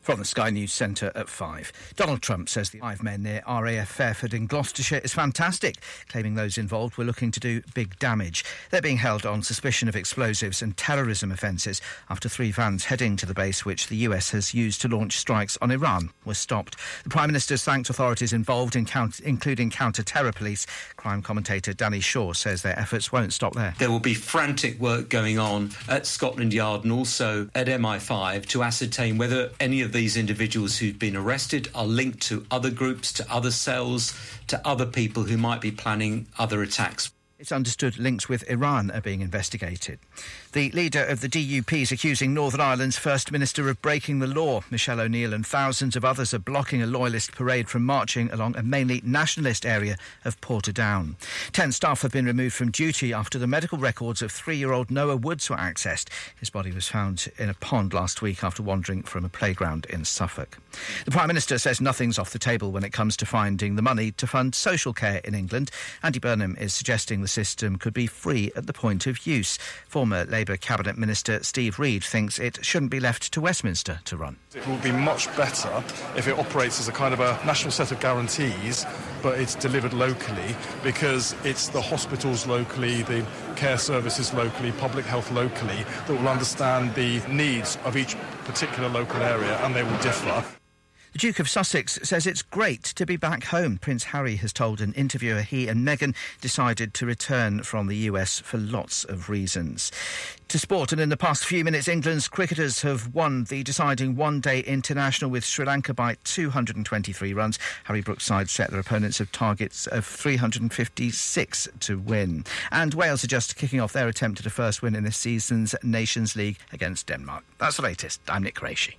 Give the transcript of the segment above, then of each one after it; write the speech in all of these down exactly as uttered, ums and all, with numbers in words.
From the Sky News Centre at five. Donald Trump says the five men near R A F Fairford in Gloucestershire is fantastic, claiming those involved were looking to do big damage. They're being held on suspicion of explosives and terrorism offences after three vans heading to the base which the U S has used to launch strikes on Iran were stopped. The Prime Minister's thanked authorities involved, in count- including counter-terror police. Crime commentator Danny Shaw says their efforts won't stop there. There will be frantic work going on at Scotland Yard and also at M I five to ascertain whether any of these individuals who've been arrested are linked to other groups, to other cells, to other people who might be planning other attacks. It's understood links with Iran are being investigated. The leader of the D U P is accusing Northern Ireland's First Minister of breaking the law. Michelle O'Neill and thousands of others are blocking a loyalist parade from marching along a mainly nationalist area of Portadown. Ten staff have been removed from duty after the medical records of three-year-old Noah Woods were accessed. His body was found in a pond last week after wandering from a playground in Suffolk. The Prime Minister says nothing's off the table when it comes to finding the money to fund social care in England. Andy Burnham is suggesting the system could be free at the point of use. Former Labour Cabinet Minister Steve Reid thinks it shouldn't be left to Westminster to run. It will be much better if it operates as a kind of a national set of guarantees, but it's delivered locally, because it's the hospitals locally, the care services locally, public health locally, that will understand the needs of each particular local area, and they will differ. The Duke of Sussex says it's great to be back home. Prince Harry has told an interviewer he and Meghan decided to return from the U S for lots of reasons. To sport, and in the past few minutes, England's cricketers have won the deciding one-day international with Sri Lanka by two hundred twenty-three runs. Harry Brooks' side set their opponents of targets of three hundred fifty-six to win. And Wales are just kicking off their attempt at a first win in this season's Nations League against Denmark. That's the latest. I'm Nick Qureshi.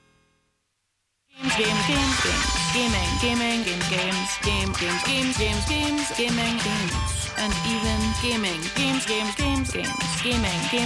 Games, games, games, games, gaming, gaming, games, games, game, games, games, games, games, gaming, games, and even gaming, games, games, games, games, gaming, games.